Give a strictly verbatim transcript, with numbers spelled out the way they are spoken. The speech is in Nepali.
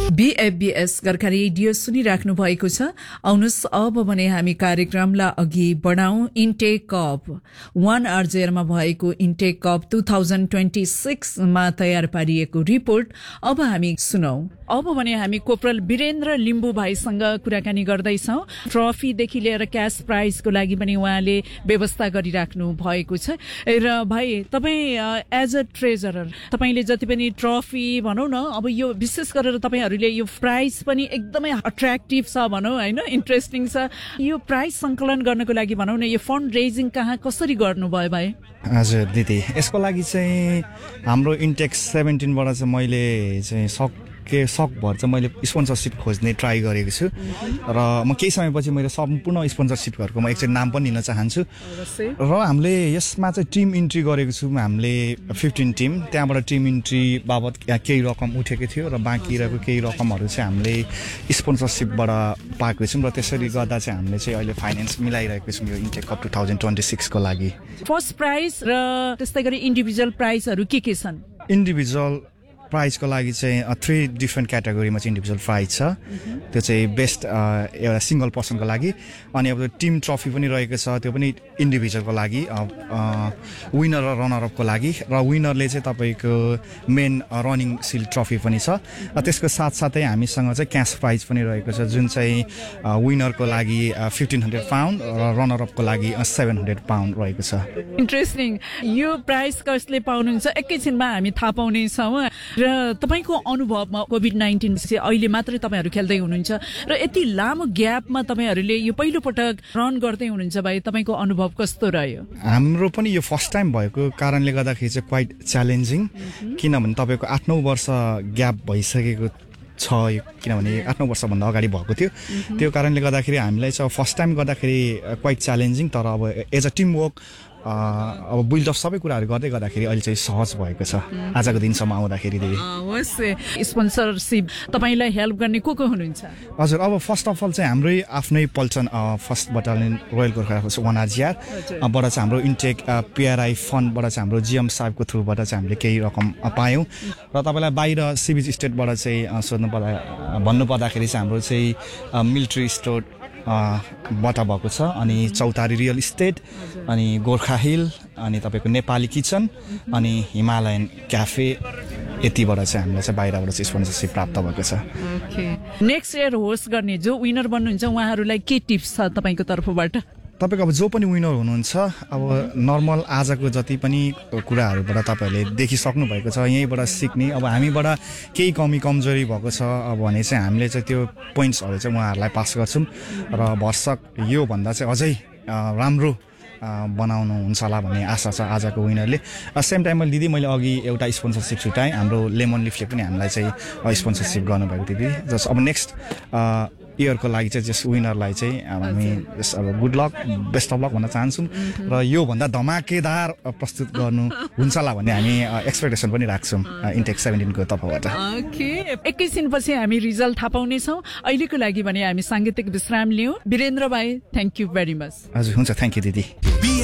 बीएफबीएस गोर्खा रेडियो सुनिराख्नु भएको छ। आउनुस् अब भने हामी कार्यक्रमलाई अघि बढाउँ। इन्टेक कप वान आरजेरमा भएको intake cup two thousand twenty six मा तयार पारिएको रिपोर्ट अब हामी सुनौ। अब भने हामी कोपरल वीरेन्द्र लिम्बू भाइसँग कुराकानी गर्दैछौँ। ट्रफीदेखि लिएर क्याश प्राइजको लागि पनि उहाँले व्यवस्था गरिराख्नु भएको छ। र भाइ, तपाईँ एज अ ट्रेजरर, तपाईँले जति पनि ट्रफी भनौँ न, अब यो विशेष गरेर तपाईँहरूले यो प्राइज पनि एकदमै अट्र्याक्टिभ छ भनौँ होइन, इन्ट्रेस्टिङ छ। यो प्राइज सङ्कलन गर्नको लागि भनौँ न, यो फन्ड रेजिङ कहाँ कसरी गर्नुभयो भाइ? हजुर दिदी, यसको लागि चाहिँ हाम्रो इन्टेक सेभेन्टिनबाट चाहिँ मैले चाहिँ सक के सकभर चाहिँ मैले स्पोन्सरसिप खोज्ने ट्राई गरेको छु र म केही समयपछि मैले सम्पूर्ण स्पोन्सरसिपहरूको म एकचोटि नाम पनि लिन चाहन्छु। र हामीले यसमा चाहिँ टिम इन्ट्री गरेको छौँ। हामीले फिफ्टिन टिम, त्यहाँबाट टिम इन्ट्री बाबत केही रकम उठेको थियो र बाँकी रहेको केही रकमहरू चाहिँ हामीले स्पोन्सरसिपबाट पाएको छौँ र त्यसरी गर्दा चाहिँ हामीले चाहिँ अहिले फाइनेन्स मिलाइरहेको छौँ यो intake cup two thousand twenty सिक्सको लागि। फर्स्ट प्राइज र त्यस्तै गरी इन्डिभिजुअल प्राइजहरू के के छन्? इन्डिभिजुअल प्राइजको लागि चाहिँ थ्री डिफ्रेन्ट क्याटेगोरीमा चाहिँ इन्डिभिजुअल प्राइज छ। त्यो चाहिँ बेस्ट एउटा सिङ्गल पर्सनको लागि, अनि अब टिम ट्रफी पनि रहेको छ, त्यो पनि इन्डिभिजुअलको लागि, विनर र रनरअपको लागि। र विनरले चाहिँ तपाईँको मेन रनिङ सिल्ड ट्रफी पनि छ। र त्यसको साथसाथै हामीसँग चाहिँ क्यास प्राइज पनि रहेको छ, जुन चाहिँ विनरको लागि फिफ्टिन हन्ड्रेड पाउन्ड र रनरअपको लागि सेभेन हन्ड्रेड पाउन्ड रहेको छ। इन्ट्रेस्टिङ। यो प्राइज कसले पाउनुहुन्छ एकैछिनमा हामी थाहा पाउनेछौँ। र तपाईँको अनुभवमा कोभिड नाइन्टिन अहिले मात्रै तपाईँहरू खेल्दै हुनुहुन्छ र यति लामो ग्यापमा तपाईँहरूले यो पहिलोपटक रन गर्दै हुनुहुन्छ भाइ, तपाईँको अनुभव कस्तो रह्यो? हाम्रो पनि यो फर्स्ट टाइम भएको कारणले गर्दाखेरि चाहिँ क्वाइट च्यालेन्जिङ, किनभने तपाईँको आठ नौ वर्ष ग्याप भइसकेको छ, किनभने आठ नौ वर्षभन्दा अगाडि भएको थियो। त्यो कारणले गर्दाखेरि हामीलाई चाहिँ फर्स्ट टाइम गर्दाखेरि क्वाइट च्यालेन्जिङ, तर अब एज अ टिम वर्क अब बिल्ड अफ सबै कुराहरू गर्दै गर्दाखेरि अहिले चाहिँ सहज भएको छ आजको दिनसम्म आउँदाखेरि। स्पोन्सरसिप तपाईँलाई हेल्प गर्ने को को हुनुहुन्छ? हजुर, अब फर्स्ट अफ अल चाहिँ हाम्रै आफ्नै पल्चन first battalion royal Gorkha one आरजिआर बाट चाहिँ हाम्रो इन्टेक पिआरआई फन्डबाट चाहिँ हाम्रो जिएम साहबको थ्रुबाट चाहिँ हामीले केही रकम पायौँ। र तपाईँलाई बाहिर सिबिज स्टेटबाट चाहिँ सोध्नु पर्दा भन्नुपर्दाखेरि चाहिँ हाम्रो चाहिँ मिलिट्री स्टोर बाट भएको छ, अनि चौतारी रियल इस्टेट, अनि गोर्खा हिल, अनि तपाईँको नेपाली किचन, अनि हिमालयन क्याफे, यतिबाट चाहिँ हामीलाई चाहिँ बाहिरबाट चाहिँ स्पोन्सरसिप प्राप्त भएको छ। नेक्स्ट इयर होस्ट गर्ने जो विनर बन्नुहुन्छ उहाँहरूलाई के टिप्स छ तपाईँको तर्फबाट? तपाईँको अब जो पनि विनर हुनुहुन्छ, अब नर्मल आजको जति पनि कुराहरूबाट तपाईँहरूले देखिसक्नु भएको छ, यहीँबाट सिक्ने। अब हामीबाट केही कमी कमजोरी भएको छ अब भने चाहिँ हामीले चाहिँ त्यो पोइन्ट्सहरू चाहिँ उहाँहरूलाई पास गर्छौँ र भरसक योभन्दा चाहिँ अझै राम्रो बनाउनु हुन्छ होला भन्ने आशा छ आजको विनरले। सेम टाइममा दिदी मैले अघि एउटा स्पोन्सरसिप छुटाएँ, हाम्रो लेमन लिफले पनि हामीलाई चाहिँ स्पोन्सरसिप गर्नुभएको दिदी। जस अब नेक्स्ट इयरको लागि चाहिँ जस विनरलाई चाहिँ हामी जस अब good lock, best of lock भन्न चाहन्छौँ र योभन्दा धमाकेदार प्रस्तुत गर्नु हुन्छ होला भन्ने हामी एक्सपेक्टेसन पनि राख्छौँ इन्टेक सेभेन्टिनको तर्फबाट। ओके, एकैछिनपछि हामी रिजल्ट थाहा पाउनेछौँ। अहिलेको लागि भने हामी साङ्गीतिक विश्राम लियौँ। वीरेन्द्र भाइ, थ्याङ्क यू भेरी मच। हजुर, हुन्छ, थ्याङ्क यू दिदी।